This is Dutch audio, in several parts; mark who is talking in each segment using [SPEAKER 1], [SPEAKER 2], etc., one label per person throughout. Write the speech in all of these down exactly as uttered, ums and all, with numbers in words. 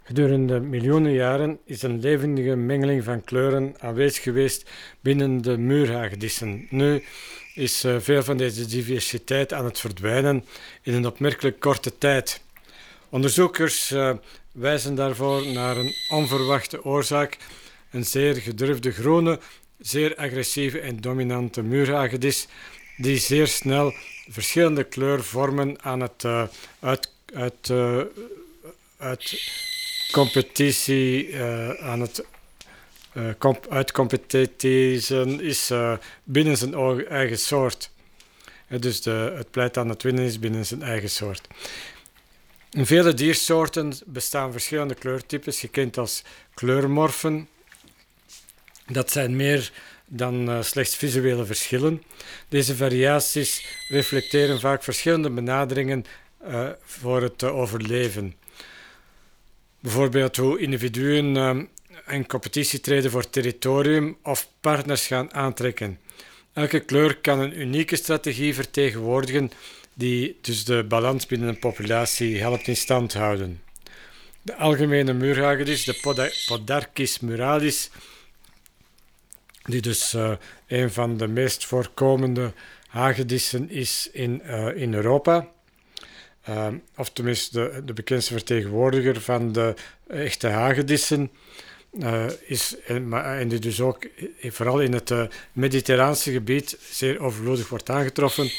[SPEAKER 1] Gedurende miljoenen jaren is een levendige mengeling van kleuren aanwezig geweest binnen de muurhagedissen. Nu is uh, veel van deze diversiteit aan het verdwijnen in een opmerkelijk korte tijd. Onderzoekers uh, wijzen daarvoor naar een onverwachte oorzaak, een zeer gedurfde groene, zeer agressieve en dominante muurhagedis die zeer snel verschillende kleurvormen aan het uh, uit, uit, uh, uit competitie uh, aan het uh, comp- uitcompeteren is uh, binnen zijn eigen soort. Uh, dus de, het pleit aan het winnen is binnen zijn eigen soort. In vele diersoorten bestaan verschillende kleurtypes, gekend als kleurmorfen. Dat zijn meer dan uh, slechts visuele verschillen. Deze variaties reflecteren vaak verschillende benaderingen uh, voor het uh, overleven. Bijvoorbeeld hoe individuen uh, in competitie treden voor territorium of partners gaan aantrekken. Elke kleur kan een unieke strategie vertegenwoordigen die dus de balans binnen een populatie helpt in stand houden. De algemene muurhagedis, de Poda- Podarcis muralis, die dus uh, een van de meest voorkomende hagedissen is in, uh, in Europa. Uh, of tenminste de, de bekendste vertegenwoordiger van de echte hagedissen. Uh, is, en, en die dus ook vooral in het uh, Mediterraanse gebied zeer overvloedig wordt aangetroffen.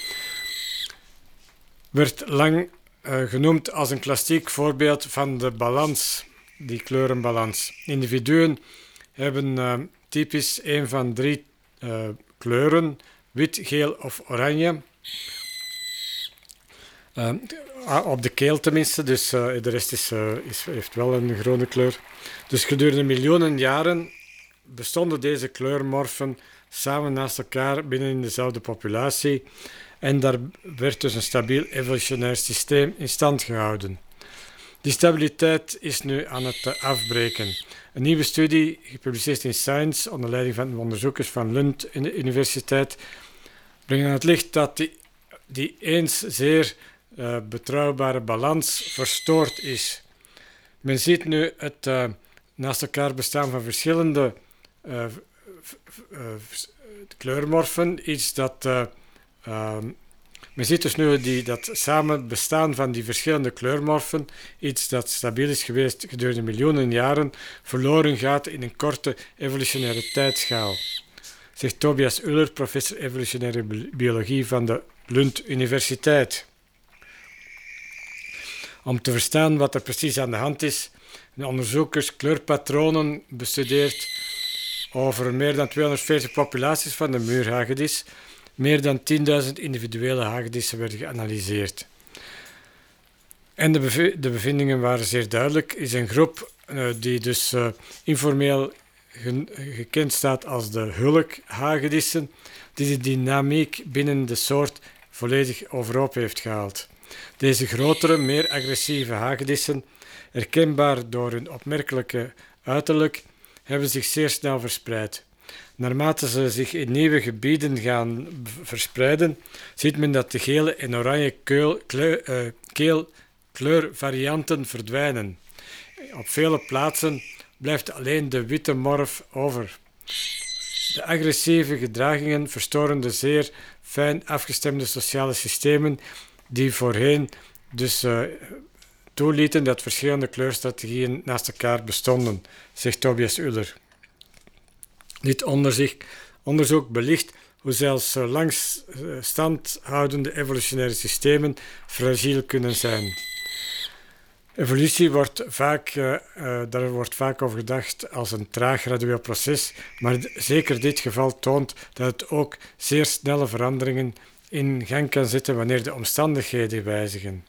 [SPEAKER 1] Werd lang uh, genoemd als een klassiek voorbeeld van de balans, die kleurenbalans. Individuen hebben uh, typisch een van drie uh, kleuren, wit, geel of oranje. Uh, op de keel tenminste, dus uh, de rest is, uh, is, heeft wel een groene kleur. Dus gedurende miljoenen jaren bestonden deze kleurmorfen samen naast elkaar binnen in dezelfde populatie en daar werd dus een stabiel evolutionair systeem in stand gehouden. Die stabiliteit is nu aan het uh, afbreken. Een nieuwe studie, gepubliceerd in Science onder leiding van onderzoekers van Lund Universiteit, brengt aan het licht dat die, die eens zeer uh, betrouwbare balans verstoord is. Men ziet nu het uh, naast elkaar bestaan van verschillende uh, v- v- uh, kleurmorfen, iets dat... Uh, uh, Men ziet dus nu die, dat samen bestaan van die verschillende kleurmorfen, iets dat stabiel is geweest gedurende miljoenen jaren, verloren gaat in een korte evolutionaire tijdschaal. Zegt Tobias Uller, professor evolutionaire biologie van de Lund Universiteit. Om te verstaan wat er precies aan de hand is, hebben onderzoekers kleurpatronen bestudeerd over meer dan tweehonderdveertig populaties van de muurhagedis. Meer dan tienduizend individuele hagedissen werden geanalyseerd. En de, bev- de bevindingen waren zeer duidelijk. Er is een groep uh, die dus uh, informeel gen- gekend staat als de hulkhagedissen, die de dynamiek binnen de soort volledig overhoop heeft gehaald. Deze grotere, meer agressieve hagedissen, herkenbaar door hun opmerkelijke uiterlijk, hebben zich zeer snel verspreid. Naarmate ze zich in nieuwe gebieden gaan verspreiden, ziet men dat de gele en oranje keul, kleur, uh, keelkleurvarianten verdwijnen. Op vele plaatsen blijft alleen de witte morf over. De agressieve gedragingen verstoren de zeer fijn afgestemde sociale systemen die voorheen dus uh, toelieten dat verschillende kleurstrategieën naast elkaar bestonden, zegt Tobias Uller. Dit onderzoek, onderzoek belicht hoe zelfs langs standhoudende evolutionaire systemen fragiel kunnen zijn. Evolutie wordt vaak, uh, uh, daar wordt vaak over gedacht als een traag gradueel proces, maar d- zeker dit geval toont dat het ook zeer snelle veranderingen in gang kan zetten wanneer de omstandigheden wijzigen.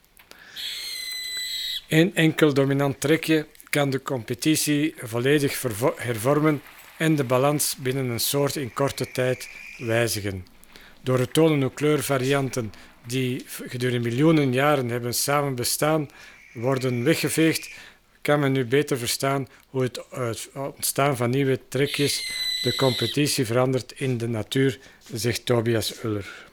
[SPEAKER 1] Een enkel dominant trekje kan de competitie volledig vervo- hervormen en de balans binnen een soort in korte tijd wijzigen. Door te tonen hoe kleurvarianten die gedurende miljoenen jaren hebben samen bestaan, worden weggeveegd, kan men nu beter verstaan hoe het ontstaan van nieuwe trekjes de competitie verandert in de natuur, zegt Tobias Uller.